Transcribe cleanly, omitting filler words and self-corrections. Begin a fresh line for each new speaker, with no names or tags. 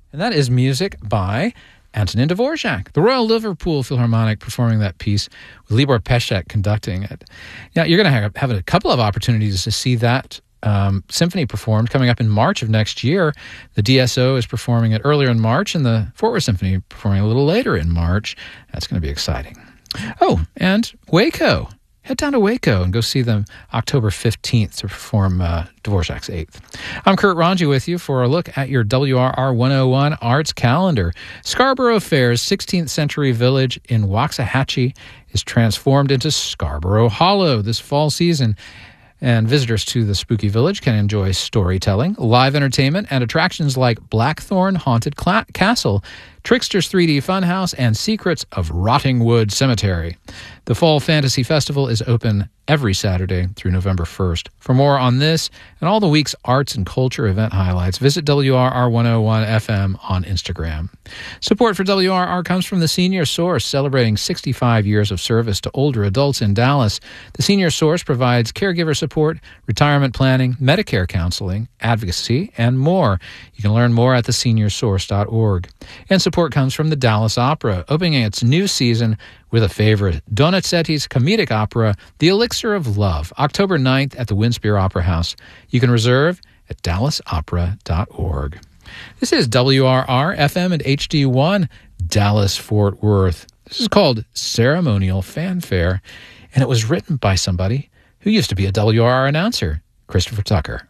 And that is music by Antonin Dvorak, the Royal Liverpool Philharmonic, performing that piece with Libor Pesek conducting it. Now, you're going to have a couple of opportunities to see that symphony performed coming up in March of next year. The DSO is performing it earlier in March, and the Fort Worth Symphony performing a little later in March. That's going to be exciting. Oh, and Waco. Head down to Waco and go see them October 15th to perform Dvorak's Eighth. I'm Kurt Ranji with you for a look at your WRR 101 Arts Calendar. Scarborough Fair's 16th century village in Waxahachie is transformed into Scarborough Hollow this fall season. And visitors to the spooky village can enjoy storytelling, live entertainment, and attractions like Blackthorn Haunted Castle, Trickster's 3D Funhouse, and Secrets of Rottingwood Cemetery. The Fall Fantasy Festival is open every Saturday through November 1st. For more on this and all the week's arts and culture event highlights, visit WRR 101 FM on Instagram. Support for WRR comes from the Senior Source, celebrating 65 years of service to older adults in Dallas. The Senior Source provides caregiver support, retirement planning, Medicare counseling, advocacy, and more. You can learn more at theseniorsource.org. And support comes from the Dallas Opera, opening its new season with a favorite, Donizetti's comedic opera, The Elixir of Love, October 9th at the Winspear Opera House. You can reserve at dallasopera.org. This is WRR FM and HD1, Dallas-Fort Worth. This is called Ceremonial Fanfare, and it was written by somebody who used to be a WRR announcer, Christopher Tucker.